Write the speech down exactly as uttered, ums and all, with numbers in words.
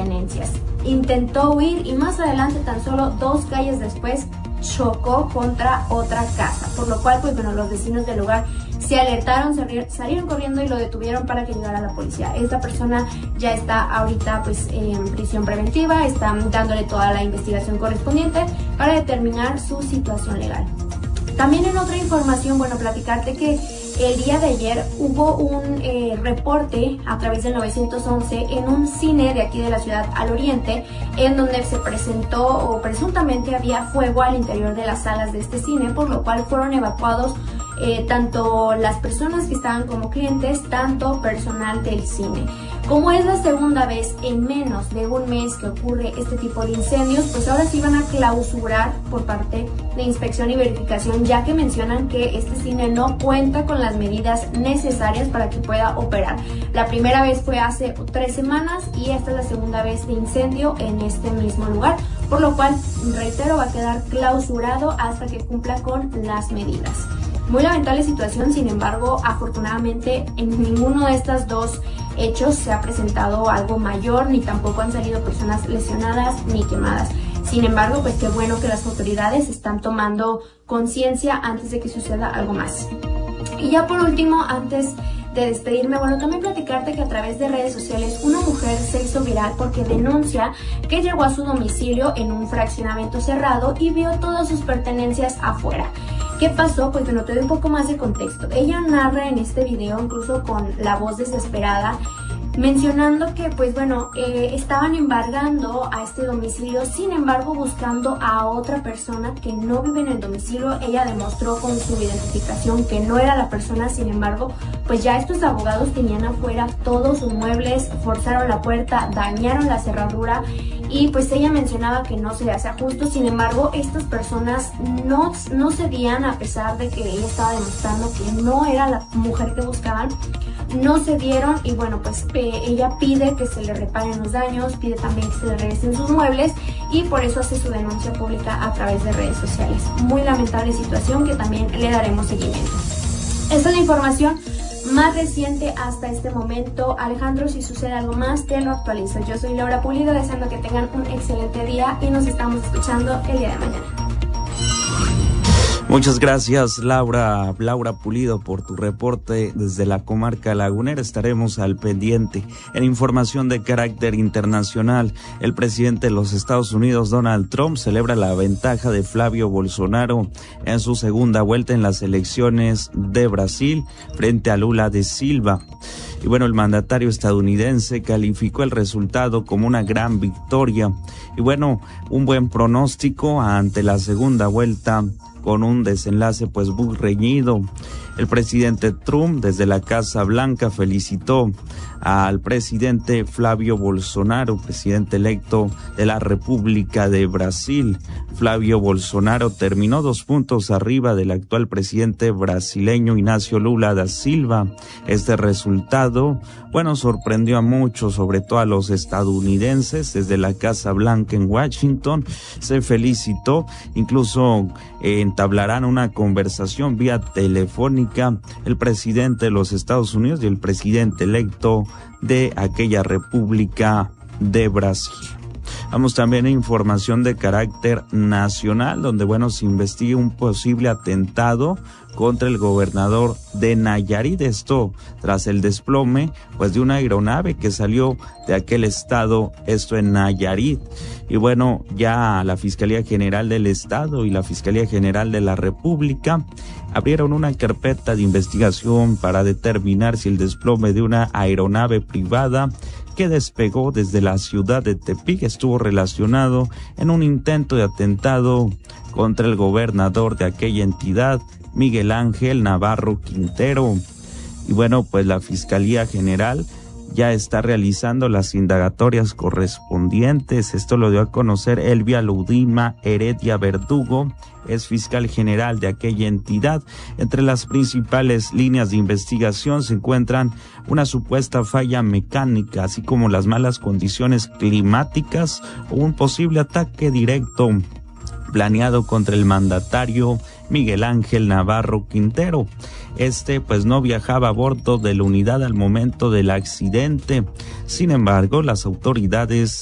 pertenencias. Intentó huir y más adelante, tan solo dos calles después, chocó contra otra casa, por lo cual, pues bueno, los vecinos del lugar se alertaron, salieron corriendo y lo detuvieron para que llegara la policía. Esta persona ya está ahorita pues en prisión preventiva, están dándole toda la investigación correspondiente para determinar su situación legal. También en otra información, bueno, platicarte que el día de ayer hubo un eh, reporte a través del nueve once en un cine de aquí de la ciudad al oriente, en donde se presentó o presuntamente había fuego al interior de las salas de este cine, por lo cual fueron evacuados eh, tanto las personas que estaban como clientes, tanto personal del cine. Como es la segunda vez en menos de un mes que ocurre este tipo de incendios, pues ahora sí van a clausurar por parte de inspección y verificación, ya que mencionan que este cine no cuenta con las medidas necesarias para que pueda operar. La primera vez fue hace tres semanas y esta es la segunda vez de incendio en este mismo lugar, por lo cual, reitero, va a quedar clausurado hasta que cumpla con las medidas. Muy lamentable situación, sin embargo, afortunadamente en ninguno de estos dos hechos se ha presentado algo mayor, ni tampoco han salido personas lesionadas ni quemadas. Sin embargo, pues qué bueno que las autoridades están tomando conciencia antes de que suceda algo más. Y ya por último, antes de despedirme, bueno, también platicarte que a través de redes sociales una mujer se hizo viral porque denuncia que llegó a su domicilio en un fraccionamiento cerrado y vio todas sus pertenencias afuera. ¿Qué pasó? Pues bueno, te doy un poco más de contexto. Ella narra en este video, incluso con la voz desesperada, mencionando que, pues bueno, eh, estaban embargando a este domicilio, sin embargo buscando a otra persona que no vive en el domicilio. Ella demostró con su identificación que no era la persona, sin embargo, pues ya estos abogados tenían afuera todos sus muebles, forzaron la puerta, dañaron la cerradura y pues ella mencionaba que no se le hacía justo. Sin embargo, estas personas no, no cedían, a pesar de que ella estaba demostrando que no era la mujer que buscaban. No se dieron y bueno, pues eh, ella pide que se le reparen los daños, pide también que se le regresen sus muebles y por eso hace su denuncia pública a través de redes sociales. Muy lamentable situación que también le daremos seguimiento. Esta es la información más reciente hasta este momento. Alejandro, si sucede algo más, te lo actualizo. Yo soy Laura Pulido, deseando que tengan un excelente día y nos estamos escuchando el día de mañana. Muchas gracias, Laura, Laura Pulido, por tu reporte desde la comarca lagunera. Estaremos al pendiente. En información de carácter internacional, el presidente de los Estados Unidos, Donald Trump, celebra la ventaja de Flavio Bolsonaro en su segunda vuelta en las elecciones de Brasil frente a Lula da Silva. Y bueno, el mandatario estadounidense calificó el resultado como una gran victoria. Y bueno, un buen pronóstico ante la segunda vuelta, con un desenlace pues muy reñido. El presidente Trump desde la Casa Blanca felicitó al presidente Flavio Bolsonaro, presidente electo de la República de Brasil. Flavio Bolsonaro terminó dos puntos arriba del actual presidente brasileño Inácio Lula da Silva. Este resultado, bueno, sorprendió a muchos, sobre todo a los estadounidenses. Desde la Casa Blanca en Washington se felicitó, incluso eh, entablarán una conversación vía telefónica el presidente de los Estados Unidos y el presidente electo de aquella República de Brasil. Vamos también a información de carácter nacional, donde bueno, se investiga un posible atentado contra el gobernador de Nayarit, esto tras el desplome pues de una aeronave que salió de aquel estado, esto en Nayarit. Y bueno, ya la Fiscalía General del Estado y la Fiscalía General de la República abrieron una carpeta de investigación para determinar si el desplome de una aeronave privada que despegó desde la ciudad de Tepic estuvo relacionado en un intento de atentado contra el gobernador de aquella entidad, Miguel Ángel Navarro Quintero. Y bueno, pues la Fiscalía General ya está realizando las indagatorias correspondientes. Esto lo dio a conocer Elvia Ludima Heredia Verdugo, es fiscal general de aquella entidad. Entre las principales líneas de investigación se encuentran una supuesta falla mecánica, así como las malas condiciones climáticas o un posible ataque directo planeado contra el mandatario Miguel Ángel Navarro Quintero. Este pues no viajaba a bordo de la unidad al momento del accidente. Sin embargo, las autoridades